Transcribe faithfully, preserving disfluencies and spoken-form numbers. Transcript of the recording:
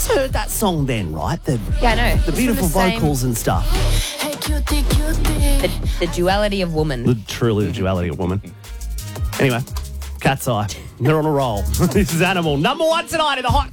just heard that song then, right? The, Yeah, I know. the It's beautiful from the same- vocals and stuff. The, the duality of woman. The, truly the duality of woman. Anyway, Cat's Eye. They're on a roll. This is Animal. Number one tonight in the Hot